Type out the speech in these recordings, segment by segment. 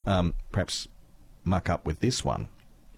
perhaps muck up with this one.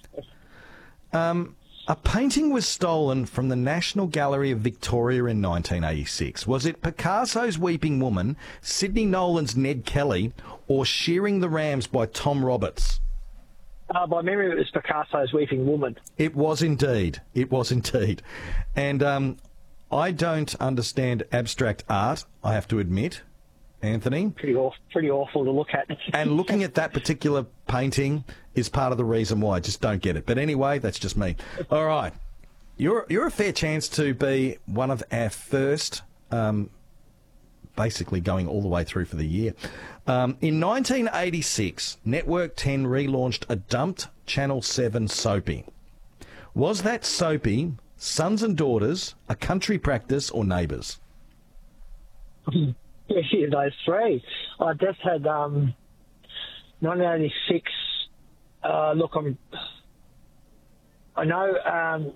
A painting was stolen from the National Gallery of Victoria in 1986. Was it Picasso's Weeping Woman, Sidney Nolan's Ned Kelly, or Shearing the Rams by Tom Roberts? By memory, it was Picasso's Weeping Woman. It was indeed. It was indeed. And I don't understand abstract art, I have to admit, Anthony. Pretty awful to look at. And looking at that particular painting is part of the reason why I just don't get it. But anyway, that's just me. All right. You're a fair chance to be one of our first, basically going all the way through for the year. In 1986, Network 10 relaunched a dumped Channel 7 soapy. Was that soapy Sons and Daughters, A Country Practice, or Neighbours? Yeah, those three. I just had 1986. Look, I know. I'm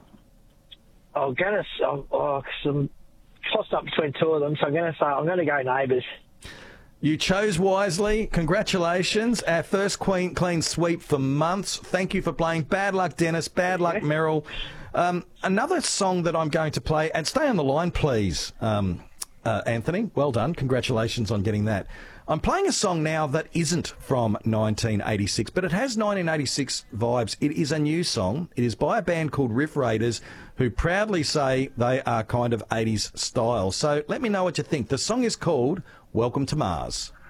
tossed up between two of them, so I'm going to go Neighbours. You chose wisely. Congratulations. Our first clean sweep for months. Thank you for playing. Bad luck, Dennis. Bad luck, Merrill. Another song that I'm going to play, and stay on the line, please, Anthony. Well done. Congratulations on getting that. I'm playing a song now that isn't from 1986, but it has 1986 vibes. It is a new song. It is by a band called Riff Raiders, who proudly say they are kind of 80s style. So let me know what you think. The song is called Welcome to Mars.